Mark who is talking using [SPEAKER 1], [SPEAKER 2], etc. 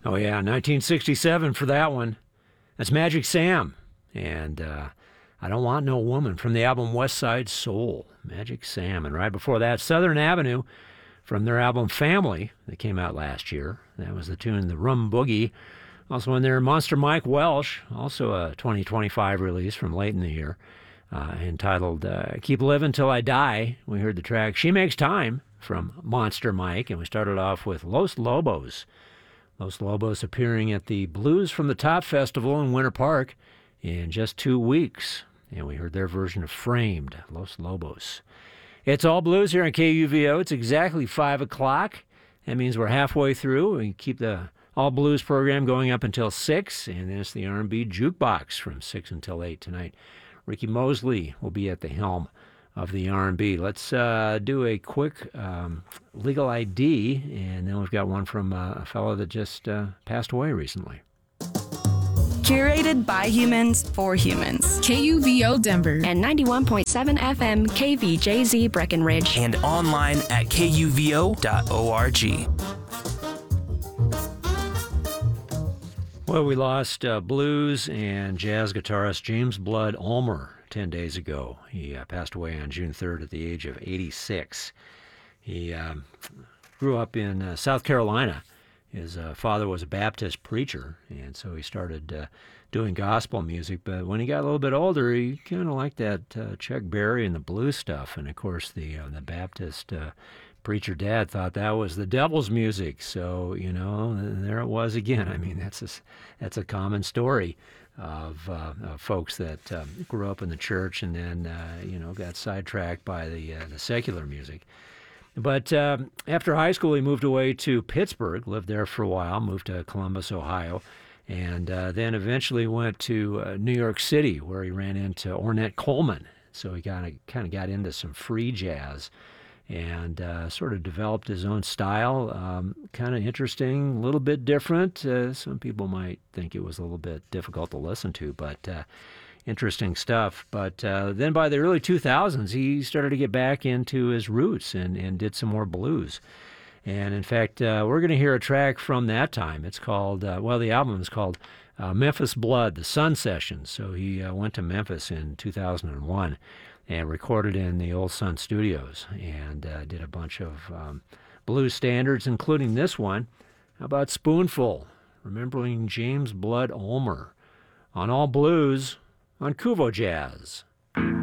[SPEAKER 1] Oh, yeah, 1967 for that one. That's Magic Sam. And I Don't Want No Woman from the album West Side Soul. Magic Sam. And right before that, Southern Avenue from their album Family that came out last year. That was the tune The Rum Boogie. Also in there, Monster Mike Welsh, also a 2025 release from late in the year, entitled Keep Livin' Till I Die. We heard the track She Makes Time from Monster Mike, and we started off with Los Lobos. Los Lobos appearing at the Blues from the Top Festival in Winter Park in just 2 weeks. And we heard their version of Framed, Los Lobos. It's all blues here on KUVO. It's exactly 5 o'clock. That means we're halfway through. We keep the all blues program going up until 6, and then it's the R&B Jukebox from 6 until 8 tonight. Ricky Mosley will be at the helm of the R&B. Let's do a quick legal ID, and then we've got one from a fellow that just passed away recently.
[SPEAKER 2] Curated by humans for humans.
[SPEAKER 3] KUVO Denver.
[SPEAKER 4] And 91.7 FM KVJZ Breckenridge.
[SPEAKER 5] And online at kuvo.org.
[SPEAKER 1] Well, we lost blues and jazz guitarist James Blood Ulmer 10 days ago. He passed away on June 3rd at the age of 86. He grew up in South Carolina. His father was a Baptist preacher, and so he started doing gospel music. But when he got a little bit older, he kind of liked that Chuck Berry and the blues stuff. And, of course, the Baptist preacher dad thought that was the devil's music. So, you know, there it was again. I mean, that's a common story of folks that grew up in the church and then, got sidetracked by the secular music. But after high school, he moved away to Pittsburgh, lived there for a while, moved to Columbus, Ohio, and then eventually went to New York City, where he ran into Ornette Coleman. So he kind of got into some free jazz and sort of developed his own style. Kind of interesting, a little bit different. Some people might think it was a little bit difficult to listen to, but interesting stuff. But then by the early 2000s, he started to get back into his roots and did some more blues. And in fact, we're going to hear a track from that time. It's called, the album is called Memphis Blood, the Sun Sessions. So he went to Memphis in 2001 and recorded in the Old Sun Studios and did a bunch of blues standards, including this one. How about Spoonful, remembering James Blood Ulmer on All Blues on Kuvo Jazz.